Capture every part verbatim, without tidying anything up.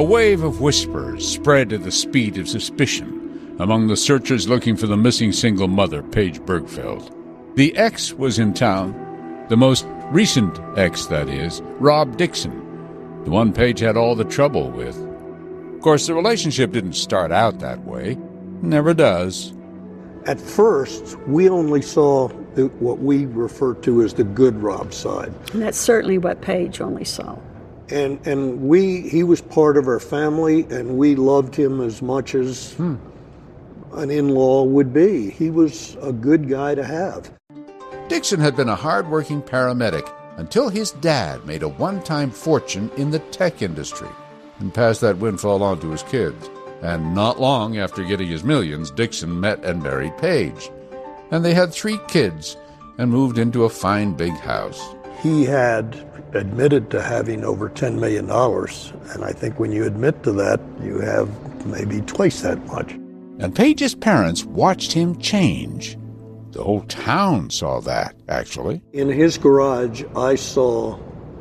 A wave of whispers spread at the speed of suspicion among the searchers looking for the missing single mother, Paige Bergfeld. The ex was in town, the most recent ex, that is, Rob Dixon, the one Paige had all the trouble with. Of course, the relationship didn't start out that way. Never does. At first, we only saw the, what we refer to as the good Rob side. And that's certainly what Paige only saw. And and we he was part of our family, and we loved him as much as hmm. an in-law would be. He was a good guy to have. Dixon had been a hard-working paramedic until his dad made a one-time fortune in the tech industry and passed that windfall on to his kids. And not long after getting his millions, Dixon met and married Paige. And they had three kids and moved into a fine big house. He had admitted to having over ten million dollars, and I think when you admit to that, you have maybe twice that much. And Paige's parents watched him change. The whole town saw that, actually. In his garage, I saw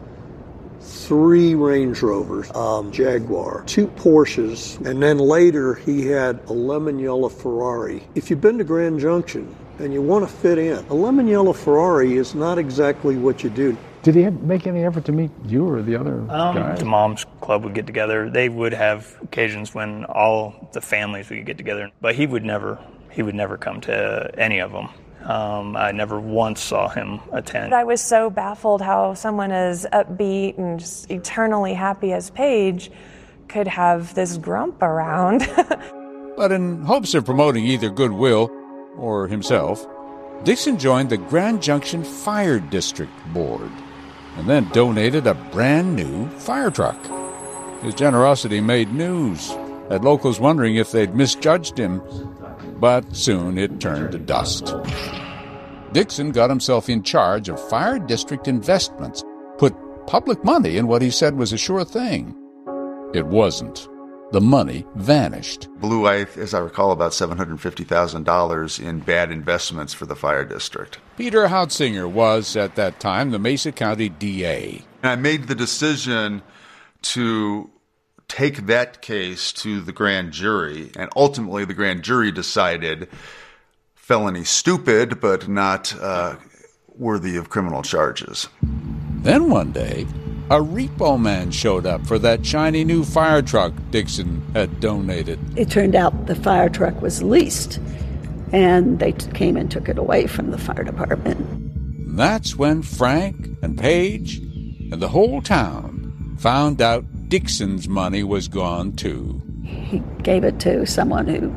three Range Rovers, um, Jaguar, two Porsches, and then later he had a lemon yellow Ferrari. If you've been to Grand Junction and you want to fit in, a lemon yellow Ferrari is not exactly what you do. Did he make any effort to meet you or the other um, guys? The Mom's Club would get together. They would have occasions when all the families would get together, but he would never, he would never come to any of them. Um, I never once saw him attend. I was so baffled how someone as upbeat and just eternally happy as Paige could have this grump around. But in hopes of promoting either goodwill or himself, Dixon joined the Grand Junction Fire District Board and then donated a brand new fire truck. His generosity made news, had locals wondering if they'd misjudged him, but soon it turned to dust. Dixon got himself in charge of fire district investments, put public money in what he said was a sure thing. It wasn't. The money vanished. Blew, as I recall, about seven hundred fifty thousand dollars in bad investments for the fire district. Peter Hautzinger was, at that time, the Mesa County D A. And I made the decision to take that case to the grand jury, and ultimately the grand jury decided felony stupid, but not uh, worthy of criminal charges. Then one day, a repo man showed up for that shiny new fire truck Dixon had donated. It turned out the fire truck was leased, and they t- came and took it away from the fire department. That's when Frank and Paige and the whole town found out Dixon's money was gone, too. He gave it to someone who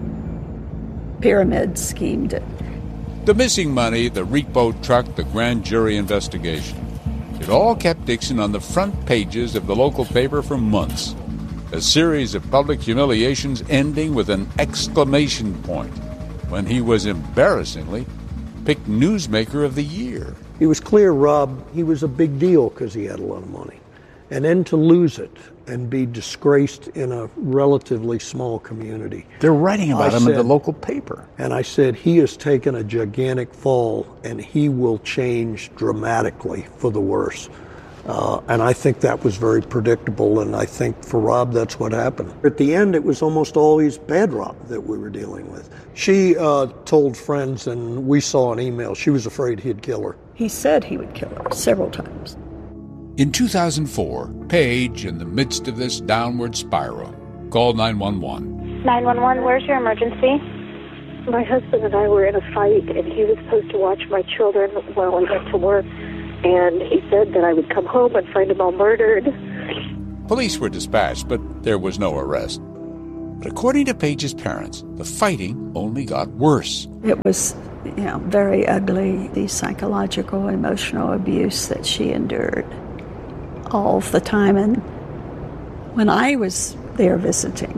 pyramid schemed it. The missing money, the repo truck, the grand jury investigation. It all kept Dixon on the front pages of the local paper for months. A series of public humiliations ending with an exclamation point when he was embarrassingly picked Newsmaker of the Year. It was clear, Rob, he was a big deal because he had a lot of money. And then to lose it and be disgraced in a relatively small community. They're writing about I him said, in the local paper. And I said, he has taken a gigantic fall, and he will change dramatically for the worse. Uh, and I think that was very predictable, and I think for Rob, that's what happened. At the end, it was almost always bad Rob that we were dealing with. She uh, told friends, and we saw an email, she was afraid he'd kill her. He said he would kill her several times. In two thousand four, Paige, in the midst of this downward spiral, called nine one one. nine one one, where's your emergency? My husband and I were in a fight, and he was supposed to watch my children while I went to work, and he said that I would come home and find them all murdered. Police were dispatched, but there was no arrest. But according to Paige's parents, the fighting only got worse. It was, you know, very ugly, the psychological, emotional abuse that she endured all the time. And when I was there visiting,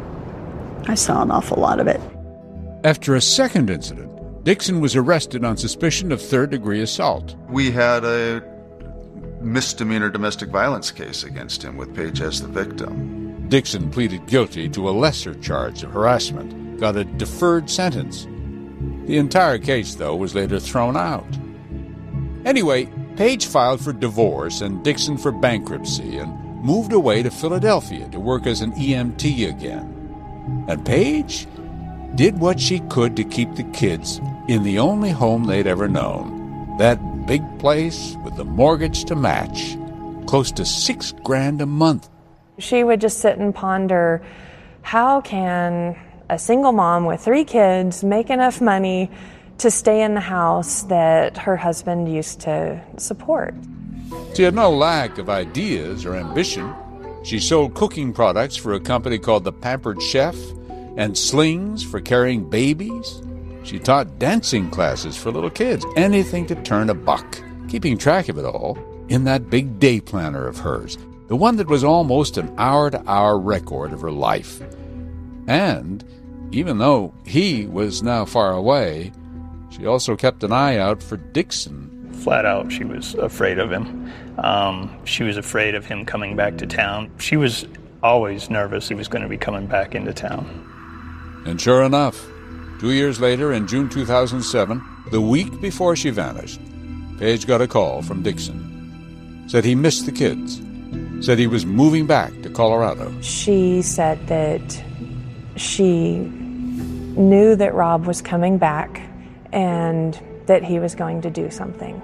I saw an awful lot of it. After a second incident, Dixon was arrested on suspicion of third-degree assault. We had a misdemeanor domestic violence case against him with Paige as the victim. Dixon pleaded guilty to a lesser charge of harassment, got a deferred sentence. The entire case, though, was later thrown out. Anyway, Paige filed for divorce and Dixon for bankruptcy, and moved away to Philadelphia to work as an E M T again. And Paige did what she could to keep the kids in the only home they'd ever known. That big place with the mortgage to match. Close to six grand a month. She would just sit and ponder, how can a single mom with three kids make enough money to stay in the house that her husband used to support? She had no lack of ideas or ambition. She sold cooking products for a company called The Pampered Chef and slings for carrying babies. She taught dancing classes for little kids, anything to turn a buck, keeping track of it all in that big day planner of hers, the one that was almost an hour-to-hour record of her life. And even though he was now far away, she also kept an eye out for Dixon. Flat out, she was afraid of him. Um, she was afraid of him coming back to town. She was always nervous he was going to be coming back into town. And sure enough, two years later, in June two thousand seven, the week before she vanished, Paige got a call from Dixon. Said he missed the kids. Said he was moving back to Colorado. She said that she knew that Rob was coming back and that he was going to do something.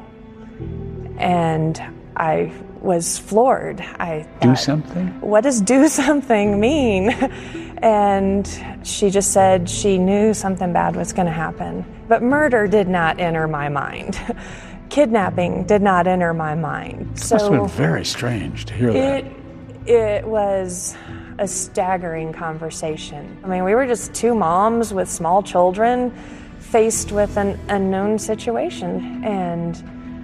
And I was floored. I thought, do something? What does do something mean? And she just said she knew something bad was going to happen. But murder did not enter my mind. Kidnapping did not enter my mind. So must have been very strange to hear that. It, it was a staggering conversation. I mean, we were just two moms with small children faced with an unknown situation, and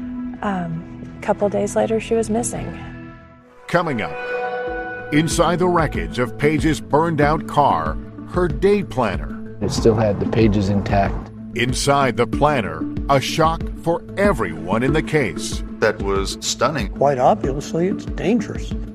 um, a couple days later she was missing. Coming up, inside the wreckage of Paige's burned-out car, her day planner. It still had the pages intact. Inside the planner, a shock for everyone in the case. That was stunning. Quite obviously, it's dangerous.